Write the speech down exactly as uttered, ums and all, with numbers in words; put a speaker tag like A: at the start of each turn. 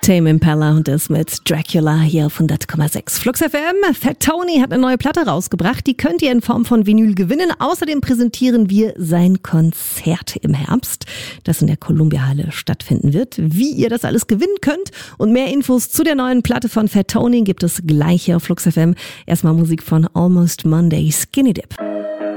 A: Tame Impala und das mit Dracula hier auf hundert Komma sechs. Flux F M. Fat Tony hat eine neue Platte rausgebracht. Die könnt ihr in Form von Vinyl gewinnen. Außerdem präsentieren wir sein Konzert im Herbst, das in der Columbia-Halle stattfinden wird. Wie ihr das alles gewinnen könnt und mehr Infos zu der neuen Platte von Fat Tony gibt es gleich hier auf Flux F M. Erstmal Musik von Almost Monday, Skinny Dip.